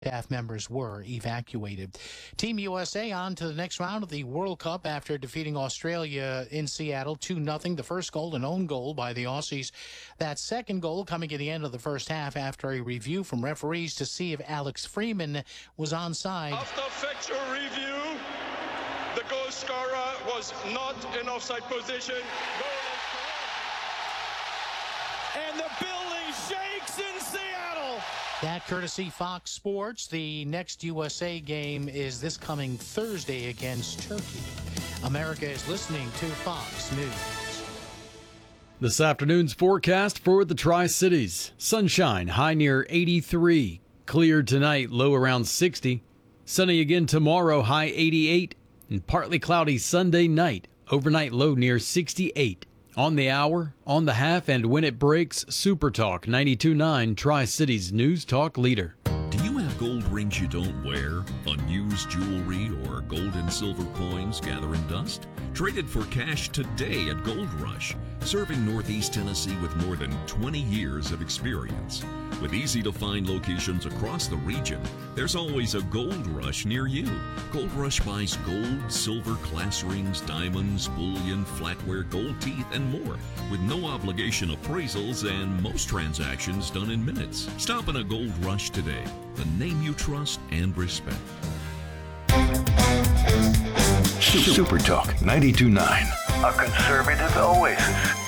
Staff members were evacuated. Team USA on to the next round of the World Cup after defeating Australia in Seattle 2-0. The first goal, an own goal by the Aussies. That second goal coming at the end of the first half after a review from referees to see if Alex Freeman was onside. After factual review, the goal scorer was not in offside position. And the building shakes in Seattle. That courtesy Fox Sports. The next USA game is this coming Thursday against Turkey. America is listening to Fox News. This afternoon's forecast for the Tri-Cities. Sunshine, high near 83. Clear tonight, low around 60. Sunny again tomorrow, high 88. And partly cloudy Sunday night, overnight low near 68. On the hour, on the half, and when it breaks, Super Talk 92.9, Tri-Cities News Talk leader. Do you have gold rings you don't wear, unused jewelry, or gold and silver coins gathering dust? Trade it for cash today at Gold Rush, serving Northeast Tennessee with more than 20 years of experience. With easy-to-find locations across the region, there's always a Gold Rush near you. Gold Rush buys gold, silver, class rings, diamonds, bullion, flatware, gold teeth, and more, with no obligation appraisals and most transactions done in minutes. Stop in a Gold Rush today, the name you trust and respect. Super Talk 92.9, a conservative oasis